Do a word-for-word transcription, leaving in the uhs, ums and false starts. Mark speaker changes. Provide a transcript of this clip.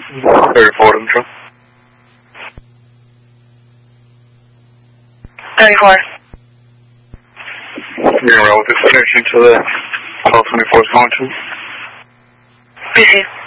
Speaker 1: thirty-four to control.
Speaker 2: thirty-four.
Speaker 1: You're going to roll with this energy to the twelve twenty-four is going to.
Speaker 2: P C.